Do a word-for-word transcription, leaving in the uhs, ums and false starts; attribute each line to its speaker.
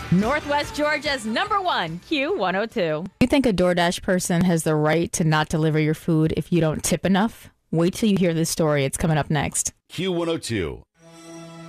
Speaker 1: Northwest Georgia's number one, Q one oh two.
Speaker 2: You think a DoorDash person has the right to not deliver your food if you don't tip enough? Wait till you hear this story. It's coming up next.
Speaker 3: Q one oh two,